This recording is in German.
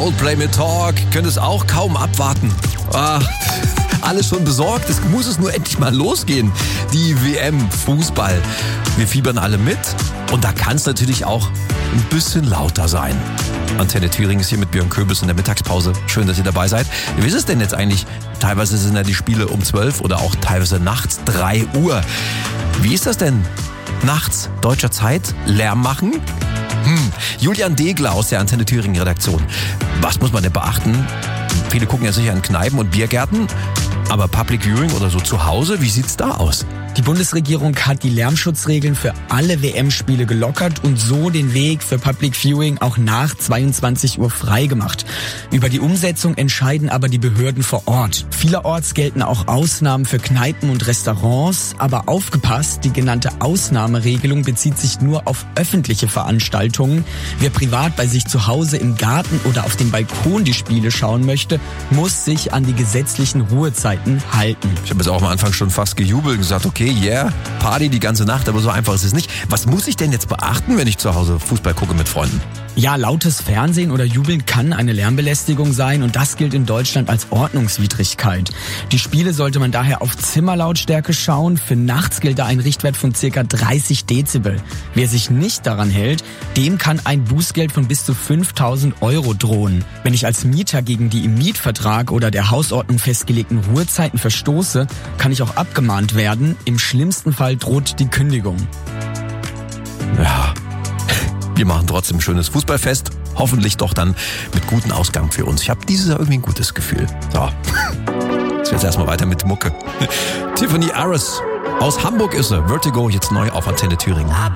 Coldplay mit Talk. Könnt es auch kaum abwarten. Alles schon besorgt. Es muss es nur endlich mal losgehen. Die WM Fußball. Wir fiebern alle mit. Und da kann es natürlich auch ein bisschen lauter sein. Antenne Thüringen ist hier mit Björn Köbis in der Mittagspause. Schön, dass ihr dabei seid. Wie ist es denn jetzt eigentlich? Teilweise sind ja die Spiele um 12 oder auch teilweise nachts 3 Uhr. Wie ist das denn? Nachts deutscher Zeit Lärm machen? Julian Degler aus der Antenne Thüringen Redaktion. Was muss man denn beachten? Viele gucken ja sicher in Kneipen und Biergärten. Aber Public Viewing oder so zu Hause, wie sieht's da aus? Die Bundesregierung hat die Lärmschutzregeln für alle WM-Spiele gelockert und so den Weg für Public Viewing auch nach 22 Uhr freigemacht. Über die Umsetzung entscheiden aber die Behörden vor Ort. Vielerorts gelten auch Ausnahmen für Kneipen und Restaurants, aber aufgepasst, die genannte Ausnahmeregelung bezieht sich nur auf öffentliche Veranstaltungen. Wer privat bei sich zu Hause im Garten oder auf dem Balkon die Spiele schauen möchte, muss sich an die gesetzlichen Ruhezeiten halten. Ich habe jetzt auch am Anfang schon fast gejubelt und gesagt, okay, yeah, Party die ganze Nacht, aber so einfach ist es nicht. Was muss ich denn jetzt beachten, wenn ich zu Hause Fußball gucke mit Freunden? Ja, lautes Fernsehen oder Jubeln kann eine Lärmbelästigung sein und das gilt in Deutschland als Ordnungswidrigkeit. Die Spiele sollte man daher auf Zimmerlautstärke schauen. Für nachts gilt da ein Richtwert von ca. 30 Dezibel. Wer sich nicht daran hält, dem kann ein Bußgeld von bis zu 5.000 € drohen. Wenn ich als Mieter gegen die im Mietvertrag oder der Hausordnung festgelegten Ruhezeiten verstoße, kann ich auch abgemahnt werden. Im schlimmsten Fall droht die Kündigung. Ja, wir machen trotzdem ein schönes Fußballfest. Hoffentlich doch dann mit gutem Ausgang für uns. Ich habe dieses Jahr irgendwie ein gutes Gefühl. So, jetzt geht's erstmal weiter mit Mucke. Tiffany Aris aus Hamburg ist sie. Vertigo jetzt neu auf Antenne Thüringen.